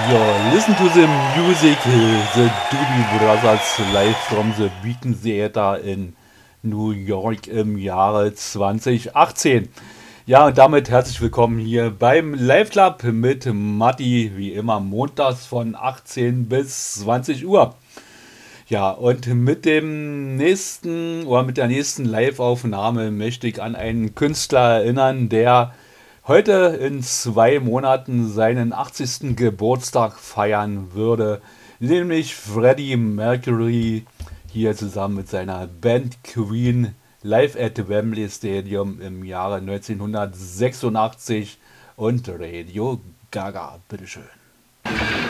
Yo, listen to the music, the Doobie Brothers live from the Beacon Theater in New York im Jahre 2018. Ja, und damit herzlich willkommen hier beim Live Club mit Matti, wie immer montags von 18 bis 20 Uhr. Ja, und mit dem nächsten oder mit der nächsten Live-Aufnahme möchte ich an einen Künstler erinnern, der heute in 2 Monaten seinen 80. Geburtstag feiern würde, nämlich Freddie Mercury hier zusammen mit seiner Band Queen live at Wembley Stadium im Jahre 1986 und Radio Gaga. Bitteschön.